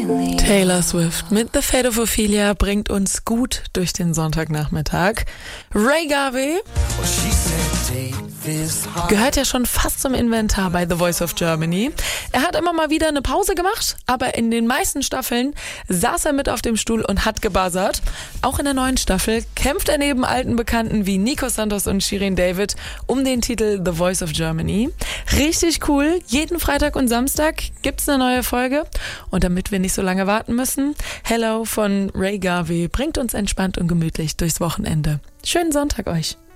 Taylor Swift mit The Fate of Ophelia bringt uns gut durch den Sonntagnachmittag. Ray Garvey gehört ja schon fast zum Inventar bei The Voice of Germany. Er hat immer mal wieder eine Pause gemacht, aber in den meisten Staffeln saß er mit auf dem Stuhl und hat gebuzzert. Auch in der neuen Staffel kämpft er neben alten Bekannten wie Nico Santos und Shirin David um den Titel The Voice of Germany. Richtig cool. Jeden Freitag und Samstag gibt's eine neue Folge. Und damit wir nicht so lange warten müssen, Hello von Ray Garvey bringt uns entspannt und gemütlich durchs Wochenende. Schönen Sonntag euch.